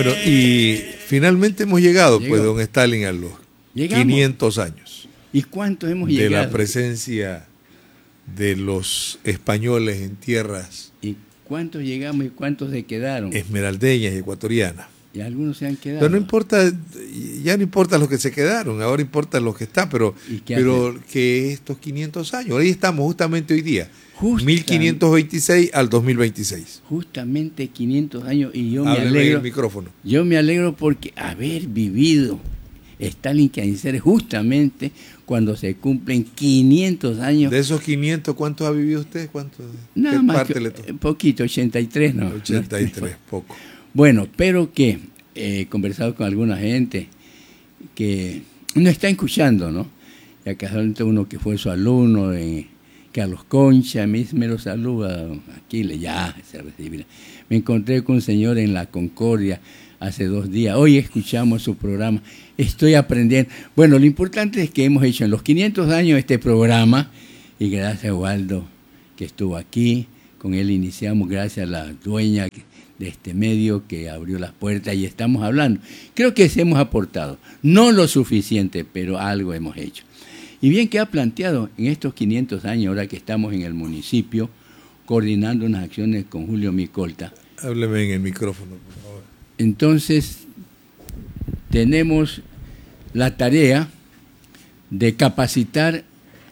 Bueno, y finalmente hemos llegado, pues, don Stalin, a los ¿Llegamos? 500 años ¿Y cuántos hemos de llegado? la presencia de los españoles en tierras ¿Y cuántos llegamos y cuántos se quedaron? esmeraldeñas y ecuatorianas. Y algunos se han quedado. Pero no importa, ya no importa los que se quedaron, ahora importa los que están, pero que estos 500 años, ahí estamos justamente hoy día, 1526 al 2026. Justamente 500 años y yo me Hábleme alegro. el micrófono. Yo me alegro porque haber vivido Stalin Canicer justamente cuando se cumplen 500 años. De esos 500, ¿cuántos ha vivido usted? ¿Cuántos? Nada ¿Qué más parte que le toca? poquito, 83, ¿no? 83, poco. Bueno, pero que he conversado con alguna gente que no está escuchando, ¿no? Y acá uno que fue su alumno, Carlos Concha, me lo saluda, Aquiles, ya se recibirá. Me encontré con un señor en La Concordia hace 2 días. Hoy escuchamos su programa, estoy aprendiendo. Bueno, lo importante es que hemos hecho en los 500 años este programa, y gracias a Waldo que estuvo aquí, con él iniciamos, gracias a la dueña de este medio que abrió las puertas y estamos hablando. Creo que sí hemos aportado, no lo suficiente, pero algo hemos hecho. Y bien que ha planteado en estos 500 años, ahora que estamos en el municipio, coordinando unas acciones con Julio Micolta. Hábleme en el micrófono, por favor. Entonces, tenemos la tarea de capacitar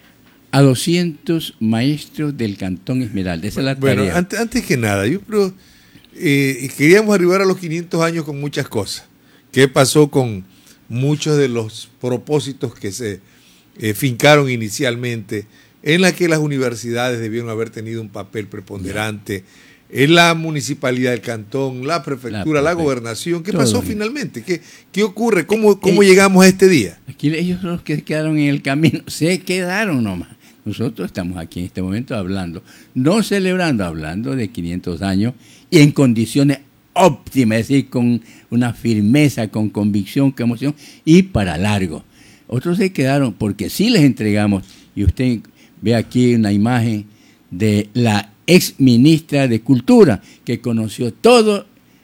a 200 maestros del Cantón Esmeralda. Esa es la tarea. Bueno, antes que nada, yo creo, queríamos arribar a los 500 años con muchas cosas. ¿Qué pasó con muchos de los propósitos que se fincaron inicialmente, en la que las universidades debieron haber tenido un papel preponderante, en la municipalidad del cantón, la prefectura, la gobernación? ¿Qué pasó finalmente? ¿Qué ocurre? ¿Cómo llegamos a este día? Aquí ellos son los que quedaron en el camino, se quedaron nomás. Nosotros estamos aquí en este momento hablando, no celebrando, hablando de 500 años y en condiciones óptimas, es decir, con una firmeza, con convicción, con emoción y para largo. Otros se quedaron porque sí les entregamos, y usted ve aquí una imagen de la ex ministra de Cultura, que conoció todo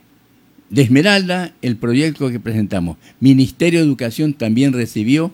de Esmeralda, el proyecto que presentamos. Ministerio de Educación también recibió,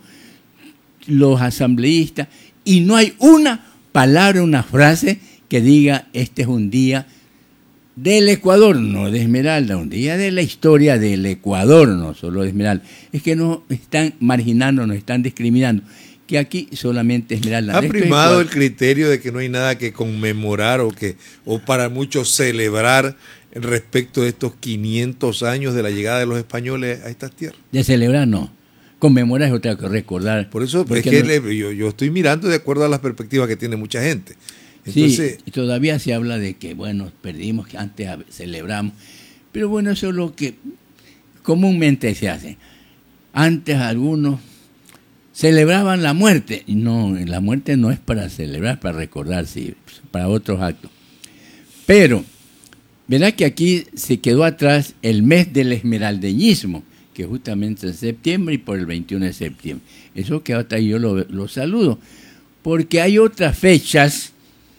los asambleístas, y no hay una palabra, una frase que diga este es un día del Ecuador, no de Esmeralda, un día de la historia del Ecuador, no solo de Esmeralda. Es que nos están marginando, nos están discriminando, que aquí solamente Esmeralda. Ha primado el criterio de que no hay nada que conmemorar o para muchos celebrar respecto de estos 500 años de la llegada de los españoles a estas tierras. De celebrar no, conmemorar es otra que recordar. Por eso es que yo estoy mirando de acuerdo a las perspectivas que tiene mucha gente. Entonces, sí, y todavía se habla de que, bueno, perdimos, que antes celebramos, pero bueno, eso es lo que comúnmente se hace. Antes algunos celebraban la muerte, y no, la muerte no es para celebrar, para recordar, sí, para otros actos. Pero, verá que aquí se quedó atrás el mes del esmeraldeñismo, que justamente en septiembre y por el 21 de septiembre. Eso que hasta yo lo saludo, porque hay otras fechas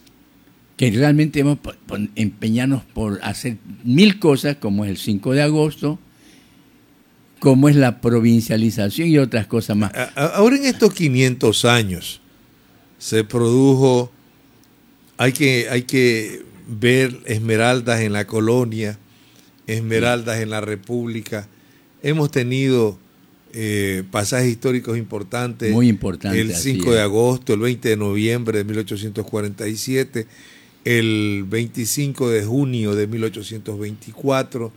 que realmente hemos empeñarnos por hacer 1000 cosas, como es el 5 de agosto, como es la provincialización y otras cosas más. Ahora en estos 500 años se produjo, hay que ver esmeraldas en la colonia, esmeraldas en la República. Hemos tenido pasajes históricos importantes. Muy importantes. El 5 de agosto, el 20 de noviembre de 1847, el 25 de junio de 1824,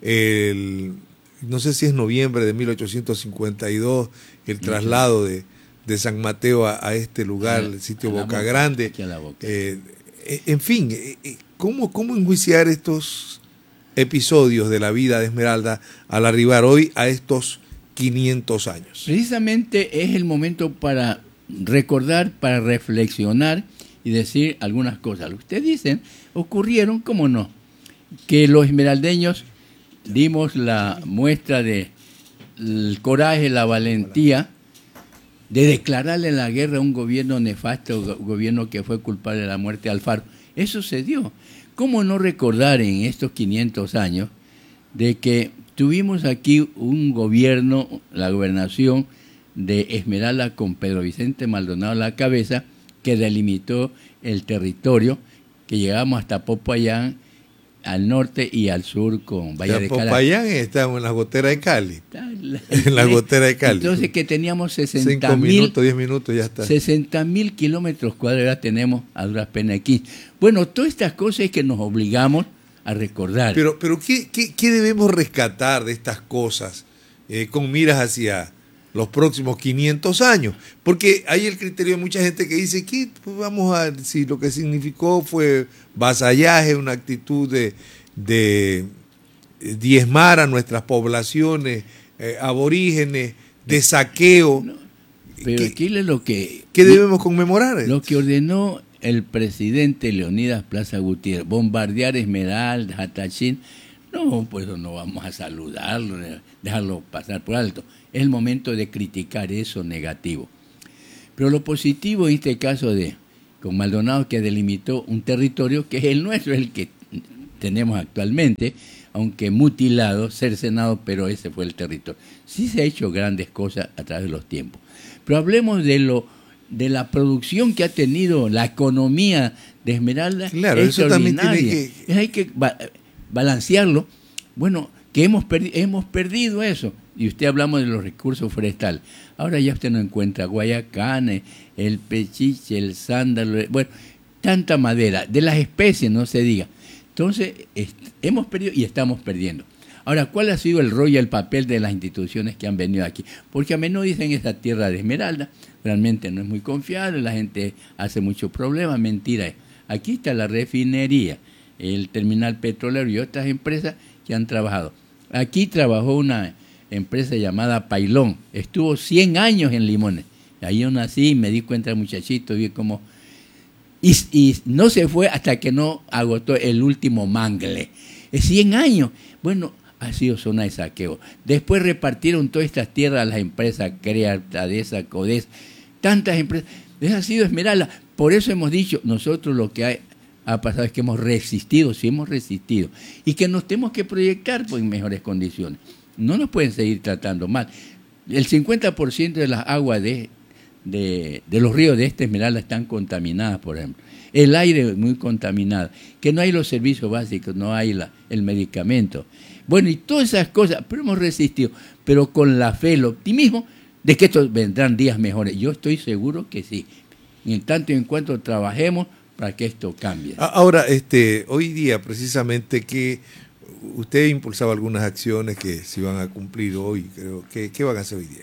no sé si es noviembre de 1852, el traslado de San Mateo a este lugar, el sitio Boca Grande. En fin, ¿cómo enjuiciar estos episodios de la vida de Esmeralda al arribar hoy a estos 500 años? Precisamente es el momento para recordar, para reflexionar y decir algunas cosas. Ustedes dicen, ocurrieron, ¿cómo no? Que los esmeraldeños dimos la muestra de el coraje, la valentía de declararle la guerra a un gobierno nefasto, gobierno que fue culpable de la muerte de Alfaro. Eso se dio. ¿Cómo no recordar en estos 500 años de que Tuvimos aquí un gobierno, la gobernación de Esmeralda con Pedro Vicente Maldonado a la cabeza, que delimitó el territorio, que llegamos hasta Popayán, al norte y al sur con Valle de Caracas. Popayán está en la gotera de Cali. En la gotera de Cali. Entonces que teníamos 5 minutos, 10 minutos, ya está. 60.000 kilómetros cuadrados, ya tenemos a duras penas aquí. Bueno, todas estas cosas es que nos obligamos a recordar. Pero ¿qué debemos rescatar de estas cosas con miras hacia los próximos 500 años? Porque hay el criterio de mucha gente que dice que pues vamos a si lo que significó fue vasallaje, una actitud de diezmar a nuestras poblaciones aborígenes, de saqueo. No, pero aquí es lo que... ¿Qué debemos conmemorar? Lo que ordenó el presidente Leonidas Plaza Gutiérrez, bombardear Esmeralda, Jatachín, no, pues no vamos a saludarlo, dejarlo pasar por alto. Es el momento de criticar eso negativo. Pero lo positivo en este caso con Maldonado, que delimitó un territorio que es el nuestro, es el que tenemos actualmente, aunque mutilado, cercenado, pero ese fue el territorio. Sí se ha hecho grandes cosas a través de los tiempos. Pero hablemos de la producción que ha tenido la economía de Esmeralda. Claro, eso también tiene que... Hay que balancearlo. Bueno, que hemos perdido eso. Y usted hablamos de los recursos forestales. Ahora ya usted no encuentra guayacanes, el pechiche, el sándalo, bueno, tanta madera. De las especies no se diga. Entonces, hemos perdido y estamos perdiendo. Ahora, ¿cuál ha sido el rol y el papel de las instituciones que han venido aquí? Porque a menudo dicen esta tierra de Esmeralda, realmente no es muy confiable, la gente hace muchos problemas, mentira. Aquí está la refinería, el terminal petrolero y otras empresas que han trabajado. Aquí trabajó una empresa llamada Pailón, estuvo 100 años en Limones. Ahí yo nací y me di cuenta, muchachito, vi cómo... Y no se fue hasta que no agotó el último mangle. 100 años. Bueno, ha sido zona de saqueo. Después repartieron todas estas tierras a las empresas, CREA, TADESA, CODES, tantas empresas. Esa ha sido Esmeralda. Por eso hemos dicho, nosotros lo que ha pasado es que hemos resistido, sí hemos resistido. Y que nos tenemos que proyectar pues, en mejores condiciones. No nos pueden seguir tratando mal. El 50% de las aguas de los ríos de esta Esmeralda están contaminadas, por ejemplo. El aire es muy contaminado. Que no hay los servicios básicos, no hay el medicamento. Bueno, y todas esas cosas, pero hemos resistido. Pero con la fe, el optimismo de que estos vendrán días mejores. Yo estoy seguro que sí. En tanto y en cuanto trabajemos para que esto cambie. Ahora, hoy día precisamente que usted impulsaba algunas acciones que se iban a cumplir hoy, creo. ¿Qué van a hacer hoy día?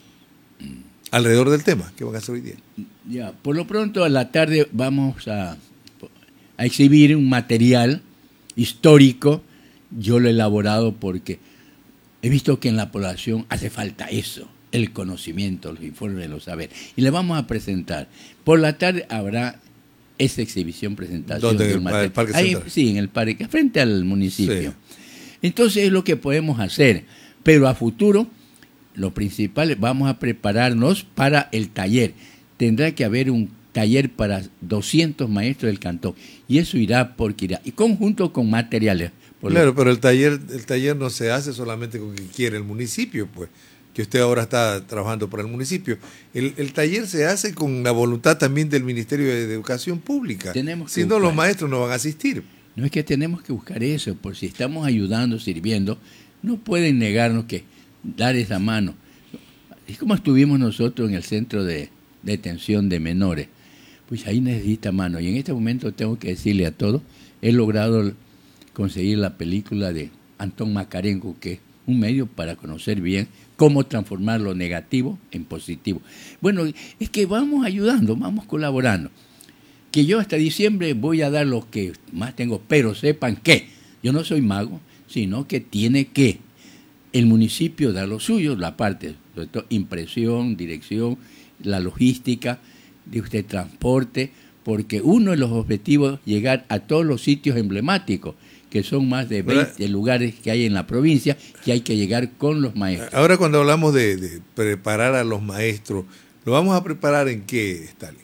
Alrededor del tema, ¿qué van a hacer hoy día? Ya, por lo pronto a la tarde vamos a exhibir un material histórico. Yo lo he elaborado porque he visto que en la población hace falta eso, el conocimiento, los informes, los saberes. Y le vamos a presentar. Por la tarde habrá esa exhibición, presentación. ¿Dónde? ¿En el Parque Central? Sí, en el parque, frente al municipio. Sí. Entonces es lo que podemos hacer. Pero a futuro, lo principal, vamos a prepararnos para el taller. Tendrá que haber un taller para 200 maestros del cantón. Y eso irá porque irá. Y conjunto con materiales. Claro, pero el taller no se hace solamente con quien quiere el municipio, pues, que usted ahora está trabajando para el municipio. El taller se hace con la voluntad también del Ministerio de Educación Pública. Si no, los maestros no van a asistir. No es que tenemos que buscar eso, por si estamos ayudando, sirviendo, no pueden negarnos que dar esa mano. Es como estuvimos nosotros en el centro de detención de menores. Pues ahí necesita mano. Y en este momento tengo que decirle a todos, he logrado conseguir la película de Antón Macarenco, que es un medio para conocer bien cómo transformar lo negativo en positivo. Bueno, es que vamos ayudando, vamos colaborando. Que yo hasta diciembre voy a dar lo que más tengo, pero sepan que yo no soy mago, sino que tiene que el municipio dar lo suyo, la parte, sobre todo impresión, dirección, la logística, de usted transporte, porque uno de los objetivos es llegar a todos los sitios emblemáticos, que son más de 20 lugares que hay en la provincia, que hay que llegar con los maestros. Ahora cuando hablamos de preparar a los maestros, ¿lo vamos a preparar en qué, Stalin?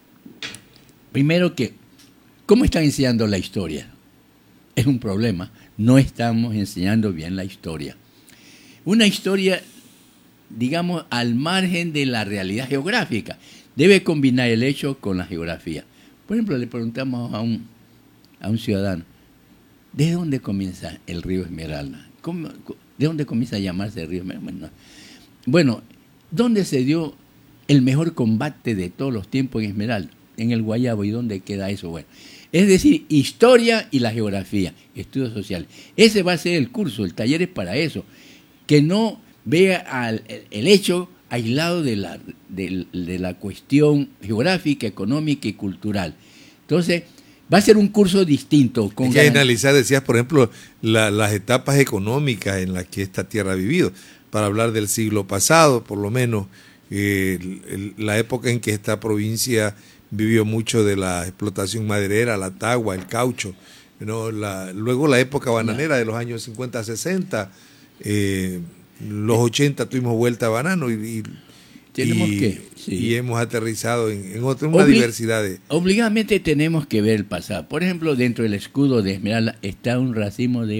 Primero que, ¿cómo están enseñando la historia? Es un problema. no estamos enseñando bien la historia. Una historia, digamos, al margen de la realidad geográfica. Debe combinar el hecho con la geografía. Por ejemplo, le preguntamos a un ciudadano, ¿de dónde comienza el río Esmeralda? ¿De dónde comienza a llamarse el río Esmeralda? Bueno, ¿dónde se dio el mejor combate de todos los tiempos en Esmeralda? En el Guayabo. ¿Y dónde queda eso? Bueno, es decir, historia y la geografía, estudios sociales. Ese va a ser el curso, el taller es para eso. Que no vea el hecho aislado de la cuestión geográfica, económica y cultural. Entonces, va a ser un curso distinto. Hay que analizar, decías, por ejemplo, las etapas económicas en las que esta tierra ha vivido. Para hablar del siglo pasado, por lo menos, la época en que esta provincia vivió mucho de la explotación maderera, la tagua, el caucho, ¿no? Luego la época bananera de los años 50, 60, los 80 tuvimos vuelta a banano y hemos aterrizado en una diversidad de... Obligadamente tenemos que ver el pasado. Por ejemplo, dentro del escudo de Esmeralda está un racimo de